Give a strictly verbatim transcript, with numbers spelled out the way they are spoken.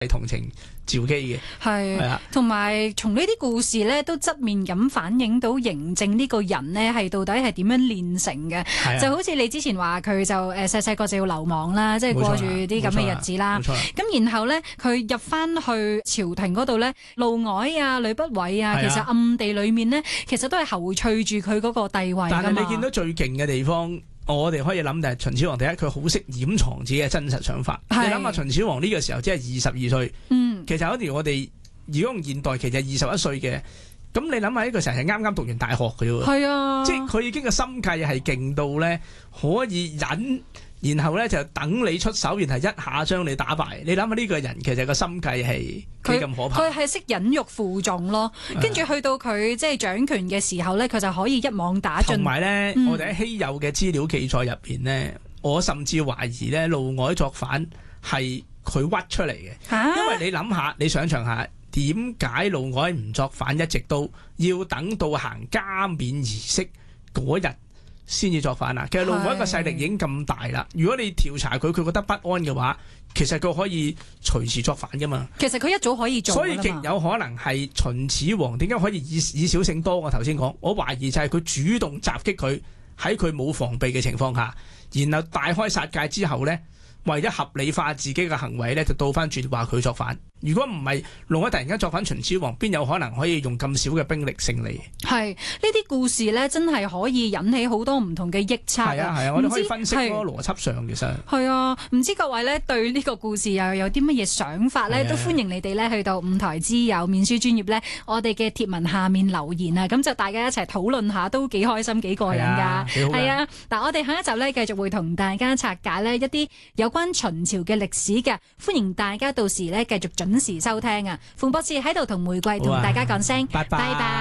係同情趙姬嘅。 係，同埋從呢啲故事咧，都側面咁反映到嬴政呢個人呢，係到底係點樣練成嘅？就好似你之前話佢就誒細細個就要流亡啦，即係過住啲咁嘅日子啦。咁然後咧，佢入翻去朝廷嗰度咧，嫪毐啊、呂不韋啊，其實暗地裏面呢，其實都係侯翠住佢嗰個地位。 但係你見到最勁嘅地方，我哋可以諗就係秦始皇第一，佢好識掩藏自己嘅真實想法。你諗下秦始皇呢個時候即係二十二歲，嗯，其實有一年我哋如果用現代，其實二十一歲嘅，咁你諗下呢個時候係啱啱讀完大學嘅啫喎，係啊，即係佢已經個心計係勁到咧可以忍。然後咧就等你出手，然後一下將你打敗。你諗下呢個人其實個心計係幾咁可怕？佢係識忍辱負重咯，跟住去到佢即係掌權嘅時候咧，佢就可以一網打盡。同埋咧，嗯、我哋喺稀有嘅資料記載入邊咧，我甚至懷疑咧，嫪毐作反係佢屈出嚟嘅。啊、因為你諗下，你想象下，點解嫪毐唔作反，一直都要等到行加冕儀式嗰日先至作反啊！其實嫪毐個勢力已經咁大啦，如果你調查佢，佢覺得不安嘅話，其實佢可以隨時作反噶嘛。其實佢一早可以做，所以極有可能係秦始皇點解可以以以少勝多？我頭先講，我懷疑就係佢主動襲擊佢，喺佢冇防備嘅情況下，然後大開殺戒之後呢，為咗合理化自己嘅行為呢，就倒翻轉話佢作反。如果唔係嫪毐突然間作反，秦始皇邊有可能可以用咁少嘅兵力勝利？係呢啲故事咧，真係可以引起好多唔同嘅臆測。係啊係啊，我哋可以分析嗰個邏輯上其實係啊。唔知各位咧對呢個故事又有啲乜嘢想法咧？都歡迎你哋咧去到五台之友面書專頁咧，我哋嘅貼文下面留言啊，咁就大家一齊討論下，都幾開心幾過癮㗎。係啊，嗱，我哋下一集咧繼續會同大家拆解呢一啲有關秦朝嘅歷史嘅，歡迎大家到時咧繼續準時收聽啊！馮博士喺度同玫瑰同大家講聲，拜拜。